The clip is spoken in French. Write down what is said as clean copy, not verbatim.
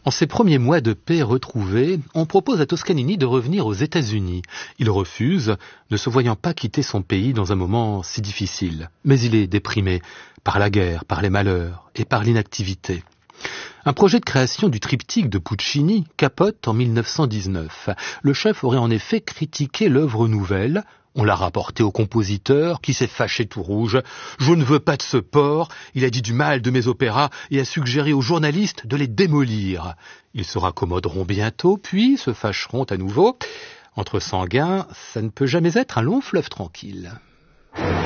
En ces premiers mois de paix retrouvés, on propose à Toscanini de revenir aux États-Unis. Il refuse, ne se voyant pas quitter son pays dans un moment si difficile. Mais il est déprimé par la guerre, par les malheurs et par l'inactivité. Un projet de création du triptyque de Puccini capote en 1919. Le chef aurait en effet critiqué l'œuvre nouvelle. On l'a rapporté au compositeur, qui s'est fâché tout rouge. « Je ne veux pas de ce porc, il a dit du mal de mes opéras et a suggéré aux journalistes de les démolir. » Ils se raccommoderont bientôt, puis se fâcheront à nouveau. Entre sanguins, ça ne peut jamais être un long fleuve tranquille.